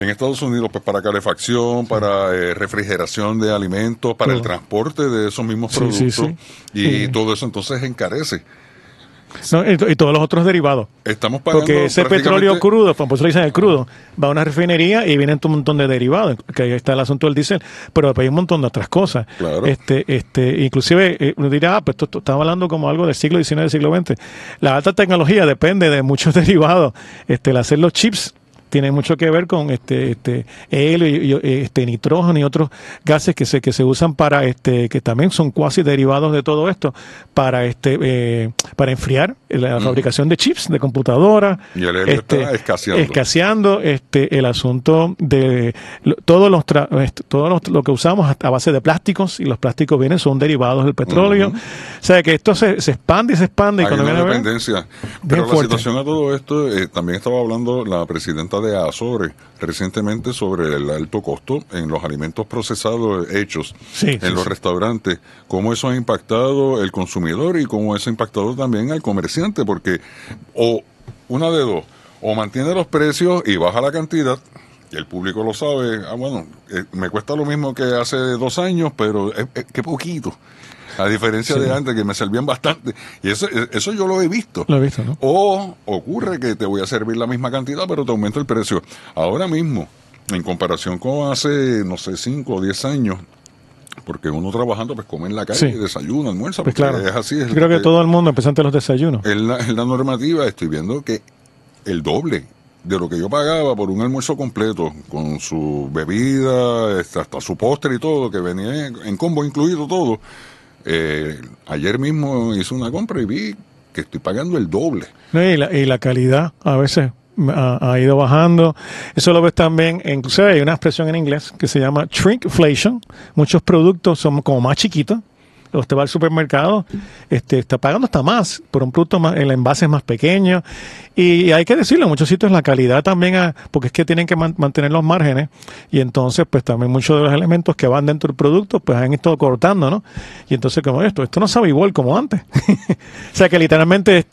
En Estados Unidos, pues para calefacción, para refrigeración de alimentos, para el transporte de esos mismos productos, y todo eso entonces encarece. No, y todos los otros derivados. Estamos pagando porque ese petróleo crudo, por eso le dicen el crudo, va a una refinería y viene un montón de derivados, que ahí está el asunto del diésel, pero hay un montón de otras cosas. Claro. Inclusive uno dirá, pues esto estamos hablando como algo del siglo XIX, del siglo XX. La alta tecnología depende de muchos derivados. El hacer los chips tiene mucho que ver con helio y nitrógeno y otros gases que se usan para que también son cuasi derivados de todo esto para enfriar la fabricación de chips de computadoras. Y el helio está escaseando el asunto de todo lo que usamos a base de plásticos, y los plásticos son derivados del petróleo. O sea que esto se expande y se expande. Hay una dependencia. Pero la situación a todo esto, también estaba hablando la presidenta de Azores recientemente sobre el alto costo en los alimentos procesados hechos en los restaurantes, cómo eso ha impactado el consumidor y cómo eso ha impactado también al comerciante, porque o una de dos, o mantiene los precios y baja la cantidad, y el público lo sabe, me cuesta lo mismo que hace 2 años, pero qué poquito. A diferencia de antes, que me servían bastante. Y eso yo lo he visto. Lo he visto, ¿no? O ocurre que te voy a servir la misma cantidad, pero te aumento el precio. Ahora mismo, en comparación con hace, 5 o 10 años, porque uno trabajando pues come en la calle, desayuna, almuerza, pues claro. Es así. Creo que todo el mundo empezó antes los desayunos. En la normativa estoy viendo que el doble de lo que yo pagaba por un almuerzo completo, con su bebida, hasta su postre y todo, que venía en combo incluido todo. Ayer mismo hice una compra y vi que estoy pagando el doble. Y la calidad a veces ha ido bajando. Eso lo ves también, inclusive hay una expresión en inglés que se llama shrinkflation. Muchos productos son como más chiquitos. Usted va al supermercado, está pagando hasta más por un producto más, el envase es más pequeño, y hay que decirlo, en muchos sitios la calidad también, porque es que tienen que mantener los márgenes, y entonces pues también muchos de los elementos que van dentro del producto pues han estado cortando, ¿no? Y entonces como esto no sabe igual como antes. O sea que literalmente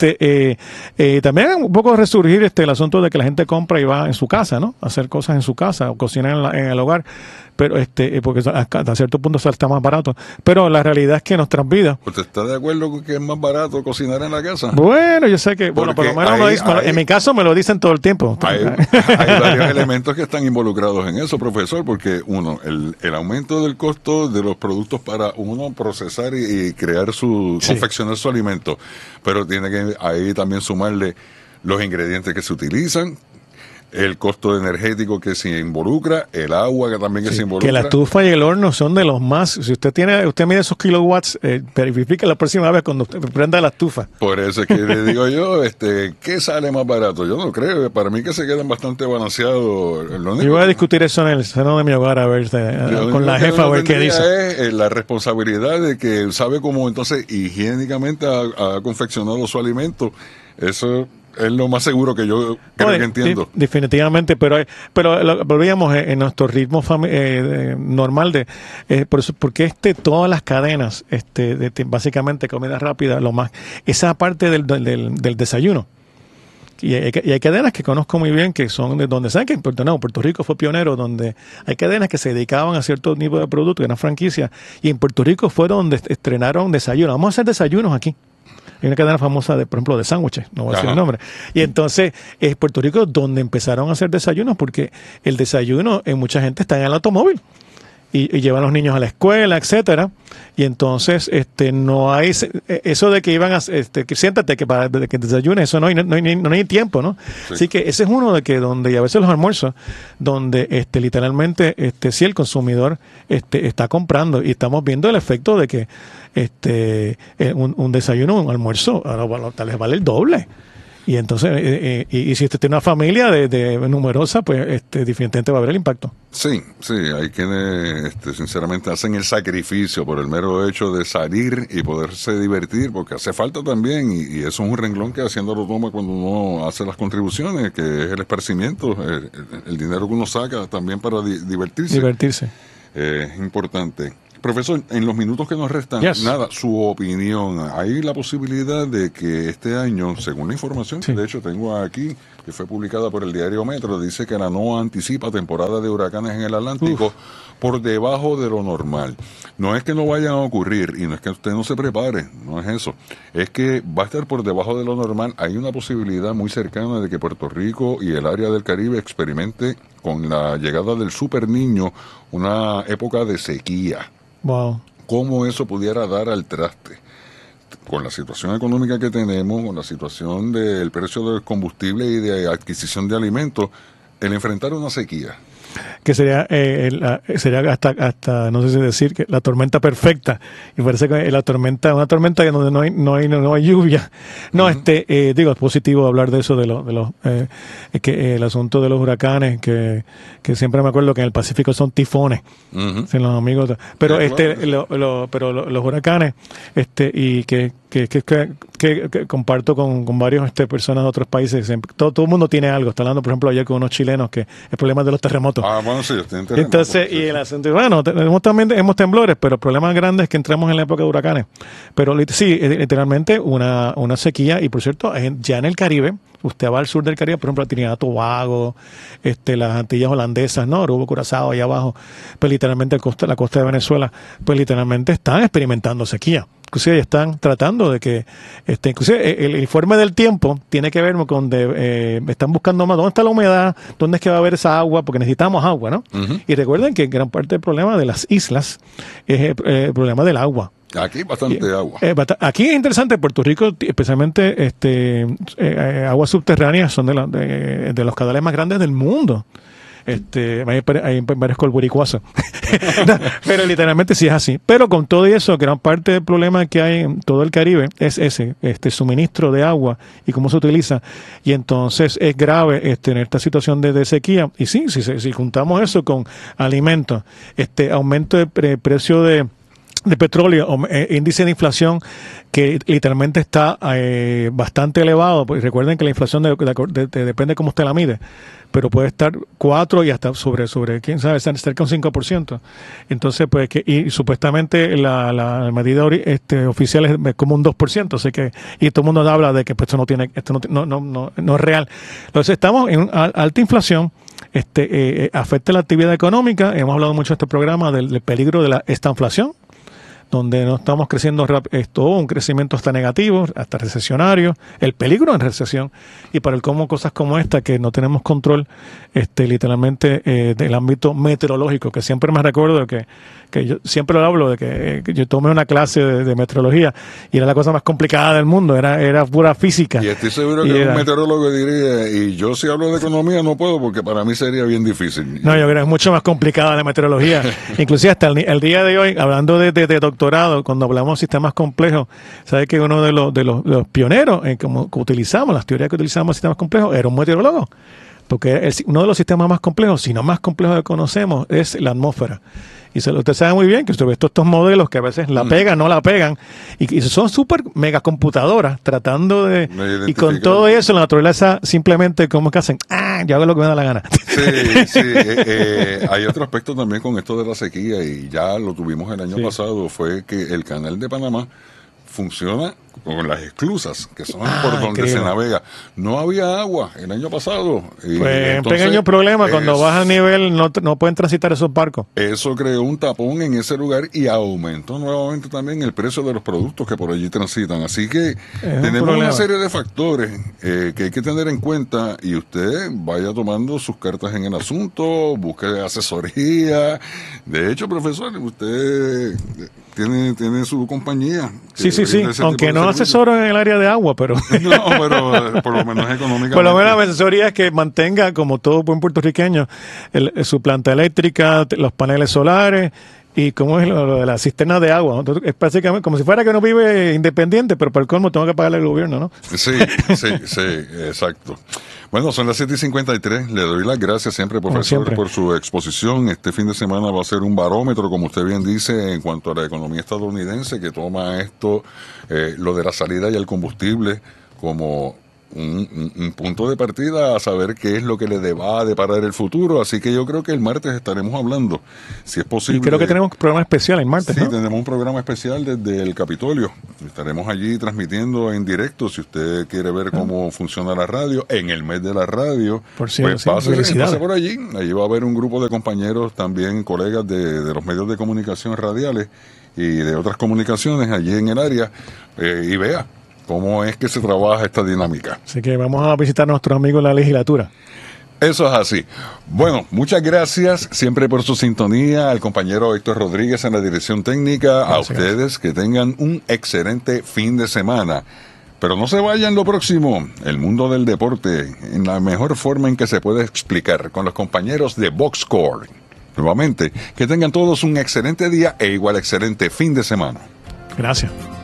también un poco resurgir el asunto de que la gente compra y va en su casa, ¿no? A hacer cosas en su casa o cocinar en el hogar, pero porque hasta cierto punto está más barato, pero la realidad es que nuestras vidas. ¿Usted está de acuerdo con que es más barato cocinar en la casa? Bueno, yo sé que, por lo menos en mi caso me lo dicen todo el tiempo. Hay varios elementos que están involucrados en eso, profesor, porque uno, el aumento del costo de los productos para uno procesar y crear confeccionar su alimento, pero tiene que ahí también sumarle los ingredientes que se utilizan, el costo energético que se involucra, el agua que también se involucra. Que la estufa y el horno son de los más. Si usted mide esos kilowatts, verifique la próxima vez cuando usted prenda la estufa. Por eso es que le digo yo, ¿qué sale más barato? Yo no creo, para mí que se quedan bastante balanceados. Yo voy a discutir eso en el seno de mi hogar, a ver, con la jefa, a ver qué dice. Es la responsabilidad de que sabe cómo entonces higiénicamente ha confeccionado su alimento. Eso es lo más seguro que yo creo que entiendo. Definitivamente, pero volvíamos en nuestro ritmo normal por eso, porque todas las cadenas, básicamente comida rápida, esa parte del desayuno. Y hay cadenas que conozco muy bien que son de donde saben que en Puerto Rico fue pionero, donde hay cadenas que se dedicaban a cierto tipo de productos, eran franquicias, y en Puerto Rico fueron donde estrenaron desayunos. Vamos a hacer desayunos aquí. Hay una cadena famosa, por ejemplo, de sándwiches, no voy a decir el nombre. Y entonces, es Puerto Rico donde empezaron a hacer desayunos, porque el desayuno, mucha gente está en el automóvil y llevan a los niños a la escuela, etcétera. Y entonces, no hay eso de que iban a, que siéntate que para que desayunes, eso no hay tiempo, ¿no? Sí. Así que ese es uno donde y a veces los almuerzos, donde literalmente, sí el consumidor está comprando, y estamos viendo el efecto de que un desayuno, un almuerzo, ahora tal vez vale el doble. Y entonces, y si usted tiene una familia de numerosa, pues definitivamente va a haber el impacto. Sí, hay quienes sinceramente hacen el sacrificio por el mero hecho de salir y poderse divertir, porque hace falta también, y eso es un renglón que Hacienda lo toma cuando uno hace las contribuciones, que es el esparcimiento, el dinero que uno saca también para divertirse. Divertirse. Es importante. Profesor, en los minutos que nos restan, nada, su opinión. ¿Hay la posibilidad de que este año, según la información que de hecho tengo aquí, que fue publicada por el diario Metro, dice que la NOAA anticipa temporada de huracanes en el Atlántico por debajo de lo normal? No es que no vayan a ocurrir y no es que usted no se prepare, no es eso. Es que va a estar por debajo de lo normal. Hay una posibilidad muy cercana de que Puerto Rico y el área del Caribe experimente con la llegada del Super Niño una época de sequía. Wow. ¿Cómo eso pudiera dar al traste? Con la situación económica que tenemos, con la situación del precio del combustible y de adquisición de alimentos, el enfrentar una sequía. Que sería hasta no sé si decir que la tormenta perfecta, y parece que una tormenta donde no hay lluvia. No, digo, es positivo hablar de eso, que el asunto de los huracanes, que siempre me acuerdo que en el Pacífico son tifones, sin los amigos, pero pero los huracanes, y que comparto con varios personas de otros países. Todo el mundo tiene algo. Está hablando, por ejemplo, ayer con unos chilenos que el problema de los terremotos. Bueno, sí, entonces, y el asunto, bueno, tenemos temblores, pero el problema grande es que entramos en la época de huracanes. Pero sí, literalmente una sequía, y por cierto, ya en el Caribe, usted va al sur del Caribe, por ejemplo, a Trinidad y Tobago, las Antillas holandesas, ¿no? Aruba, Curazao, allá abajo, pues literalmente la costa de Venezuela, pues literalmente están experimentando sequía. Inclusive están tratando de que, inclusive el informe del tiempo tiene que ver con están buscando más dónde está la humedad, dónde es que va a haber esa agua, porque necesitamos agua, ¿no? Y recuerden que gran parte del problema de las islas es el problema del agua. Aquí bastante agua. Aquí es interesante, Puerto Rico, especialmente aguas subterráneas son de los caudales más grandes del mundo. Hay varios colburicuazos. Pero literalmente sí es así. Pero con todo eso, gran parte del problema que hay en todo el Caribe es ese suministro de agua y cómo se utiliza. Y entonces es grave en esta situación de sequía. Y sí, si juntamos eso con alimentos, aumento de precio de petróleo, índice de inflación que literalmente está bastante elevado, porque recuerden que la inflación depende de cómo usted la mide, pero puede estar 4 y hasta sobre quién sabe, cerca de un 5%. Entonces, pues, y supuestamente la medida oficial es como un 2%, así que, y todo el mundo habla de que pues, esto no es real. Entonces, estamos en alta inflación. Afecta la actividad económica. Hemos hablado mucho en este programa del peligro de esta inflación, donde no estamos creciendo rápido, un crecimiento hasta negativo, hasta recesionario, el peligro en recesión, y para el cómo cosas como esta, que no tenemos control, literalmente, del ámbito meteorológico, que siempre me recuerdo que yo siempre lo hablo, de que yo tomé una clase de meteorología, y era la cosa más complicada del mundo, era pura física. Y estoy seguro que un meteorólogo diría, y yo si hablo de economía no puedo, porque para mí sería bien difícil. No, yo creo que es mucho más complicada la meteorología. Inclusive hasta el día de hoy, hablando de doctorado, cuando hablamos de sistemas complejos, sabe que uno de los pioneros en cómo utilizamos las teorías que utilizamos en sistemas complejos era un meteorólogo, porque uno de los sistemas más complejos, si no más complejos que conocemos, es la atmósfera. Y usted sabe muy bien que usted ve estos modelos que a veces la pegan, no la pegan, y son súper megacomputadoras tratando y con todo eso la naturaleza simplemente, ¿cómo que hacen? Yo hago lo que me da la gana. Sí. Hay otro aspecto también con esto de la sequía, y ya lo tuvimos el año pasado, fue que el canal de Panamá funciona con las esclusas, que son por donde se navega. No había agua el año pasado. Pues un pequeño problema, cuando baja el nivel no pueden transitar esos barcos. Eso creó un tapón en ese lugar y aumentó nuevamente también el precio de los productos que por allí transitan. Así que tenemos una serie de factores que hay que tener en cuenta, y usted vaya tomando sus cartas en el asunto, busque asesoría. De hecho, profesor, usted tiene su compañía. Sí, aunque no asesoro en el área de agua, pero... No, pero por lo menos económicamente. Por lo menos la asesoría es que mantenga, como todo buen puertorriqueño, su planta eléctrica, los paneles solares, y cómo es lo de la cisterna de agua. Entonces, es básicamente como si fuera que uno vive independiente, pero por el colmo tengo que pagarle al gobierno, ¿no? Sí, exacto. Bueno, son las 7:53. Le doy las gracias siempre, profesor, por su exposición. Este fin de semana va a ser un barómetro, como usted bien dice, en cuanto a la economía estadounidense, que toma esto, lo de la salida y el combustible, como un punto de partida a saber qué es lo que le va a deparar el futuro. Así que yo creo que el martes estaremos hablando, si es posible. Y creo que tenemos un programa especial el martes, sí, ¿no? Tenemos un programa especial desde el Capitolio. Estaremos allí transmitiendo en directo. Si usted quiere ver cómo funciona la radio, en el mes de la radio, por cierto, pues pase por allí. Allí va a haber un grupo de compañeros, también colegas de los medios de comunicación radiales y de otras comunicaciones allí en el área, y vea cómo es que se trabaja esta dinámica. Así que vamos a visitar a nuestros amigos en la legislatura. Eso es así. Bueno, muchas gracias siempre por su sintonía, al compañero Héctor Rodríguez en la dirección técnica, gracias, a ustedes, que tengan un excelente fin de semana. Pero no se vayan lo próximo, el mundo del deporte, en la mejor forma en que se puede explicar, con los compañeros de Box Score. Nuevamente, que tengan todos un excelente día e igual excelente fin de semana. Gracias.